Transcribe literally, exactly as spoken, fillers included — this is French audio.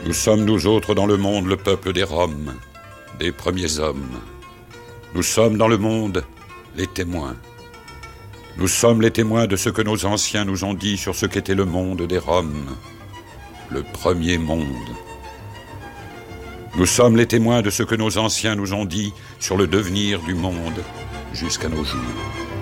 Nous sommes nous autres dans le monde le peuple des Roms, des premiers hommes. Nous sommes dans le monde les témoins. Nous sommes les témoins de ce que nos anciens nous ont dit sur ce qu'était le monde des Roms, le premier monde. Nous sommes les témoins de ce que nos anciens nous ont dit sur le devenir du monde jusqu'à nos jours.